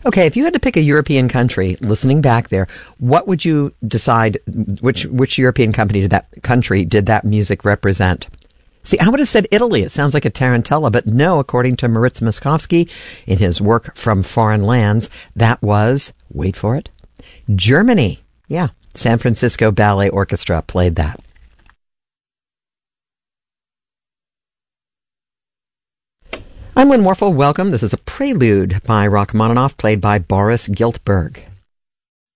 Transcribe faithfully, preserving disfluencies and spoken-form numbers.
Okay, if you had to pick a European country, listening back there, what would you decide, which which European company did that country did that music represent? See, I would have said Italy. It sounds like a tarantella, but no, according to Moritz Moskowski in his work From Foreign Lands, that was, wait for it, Germany. Yeah, San Francisco Ballet Orchestra played that. I'm Lynn Warfel. Welcome. This is a prelude by Rachmaninoff, played by Boris Giltberg.